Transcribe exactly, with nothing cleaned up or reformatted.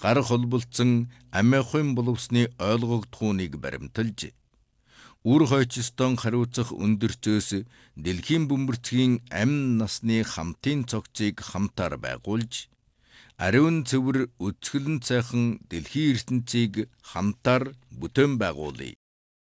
гар холболцсон амиахын боловсны ойлгогдохууныг баримталж, үр хойчстон хариуцах өндөрчөөс дэлхийн бөмбөрцгийн амь насны хамтын цогцыг хамтаар байгуулж, ариун цэвэр өцгөлн цайхан дэлхийн ертөнцийг хамтаар бүтээн байгуулъя.